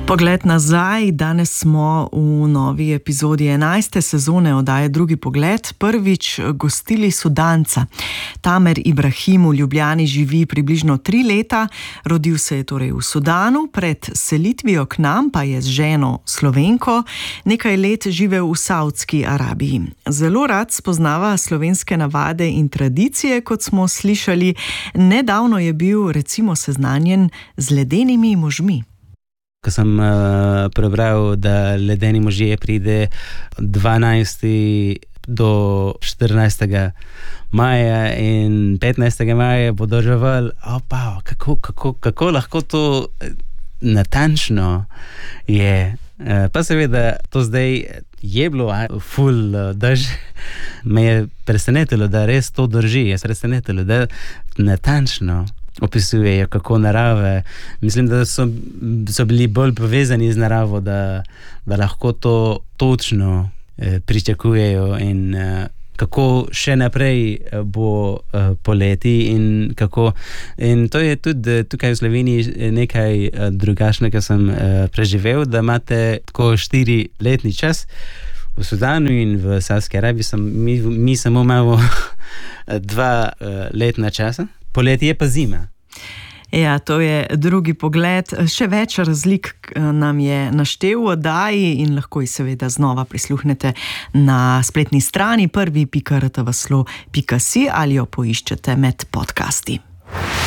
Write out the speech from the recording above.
Pogled nazaj, danes smo v novi epizodi 11. sezone oddaje Drugi pogled. Prvič gostili Sudanca. Tamer Ibrahim v Ljubljani živi približno 3 leta, rodil se je torej v Sudanu, pred selitvijo k nam pa je z ženo Slovenko nekaj let živel v Saudski Arabiji. Zelo rad spoznava slovenske navade in tradicije, kot smo slišali. Nedavno je bil recimo seznanjen z ledenimi možmi. Ko sem prebral, da ledeni možje pride 12. do 14. maja in 15. maja bodo živeli, kako lahko to natančno je. Pa seveda to zdaj je bilo ful dež. Me je presenetilo, da res to drži. Je presenetilo, da natančno opisujejo, kako narave. Mislim, da so bili bolj povezani z naravo, da lahko to točno pričakujejo in kako še naprej bo poleti in kako. In to je tudi tukaj v Sloveniji nekaj drugačnega sem preživel, da imate tako 4-letni čas. V Sudanu in v Saudski Arabiji mi samo imamo 2 letna časa. Poletje je pa zima. Ja, to je Drugi pogled. Še več razlik nam je naštel v oddaji in lahko jih seveda znova prisluhnete na spletni strani prvi.rtvslo.si ali jo poiščete med podcasti.